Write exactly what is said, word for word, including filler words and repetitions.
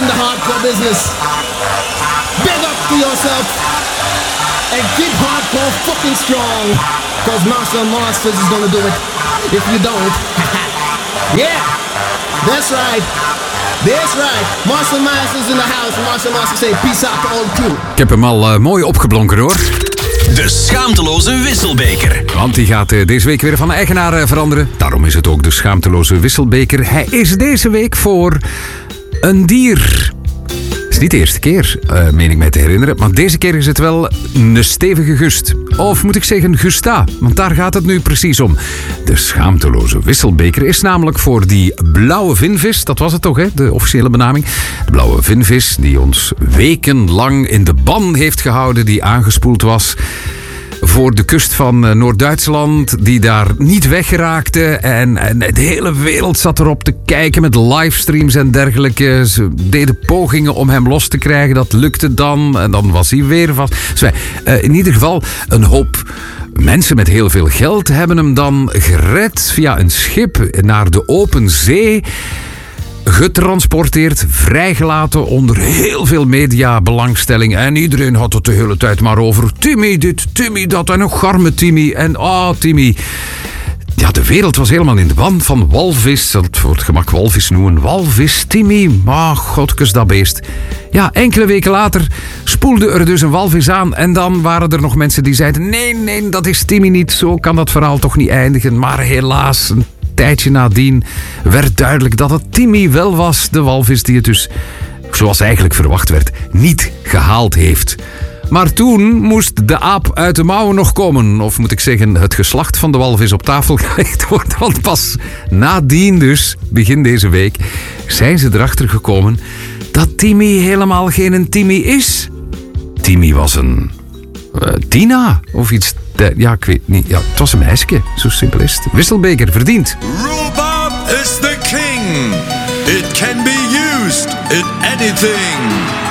the hardcore business. Big up to yourself and keep hardcore fucking strong, cause Marshall Masters is gonna do it if you don't. Yeah, that's right. That's right. Marshall Masters in the house. Marshall Masters say peace out to all crew. Ik heb hem al uh, mooi opgeblonken hoor. De schaamteloze wisselbeker. Want die gaat uh, deze week weer van eigenaar uh, veranderen. Daarom is het ook de schaamteloze wisselbeker. Hij is deze week voor een dier. Het is niet de eerste keer, uh, meen ik mij te herinneren. Maar deze keer is het wel een stevige gust. Of moet ik zeggen gusta, want daar gaat het nu precies om. De schaamteloze wisselbeker is namelijk voor die blauwe vinvis. Dat was het toch, hè? De officiële benaming. De blauwe vinvis die ons wekenlang in de ban heeft gehouden. Die aangespoeld was voor de kust van Noord-Duitsland, die daar niet weggeraakte. En, en de hele wereld zat erop te kijken met livestreams en dergelijke. Ze deden pogingen om hem los te krijgen. Dat lukte dan. En dan was hij weer vast. Dus wij, uh, in ieder geval een hoop mensen met heel veel geld hebben hem dan gered via een schip naar de open zee. Getransporteerd, vrijgelaten onder heel veel mediabelangstelling. En iedereen had het de hele tijd maar over Timmy dit, Timmy dat en een garme Timmy. En oh, Timmy. Ja, de wereld was helemaal in de ban van walvis. Dat voor het gemak walvis noemen. Walvis, Timmy, maar godkes dat beest. Ja, enkele weken later spoelde er dus een walvis aan. En dan waren er nog mensen die zeiden: nee, nee, dat is Timmy niet. Zo kan dat verhaal toch niet eindigen. Maar helaas, een tijdje nadien werd duidelijk dat het Timmy wel was. De walvis die het dus, zoals eigenlijk verwacht werd, niet gehaald heeft. Maar toen moest de aap uit de mouwen nog komen. Of moet ik zeggen, het geslacht van de walvis op tafel gelegd worden. Want pas nadien dus, begin deze week, zijn ze erachter gekomen dat Timmy helemaal geen Timmy is. Timmy was een uh, Tina of iets. De, ja, ik weet niet. Ja, het was een meisje. Zo simpel is het. Wisselbeker, verdiend. Rhubarb is the king. It can be used in anything.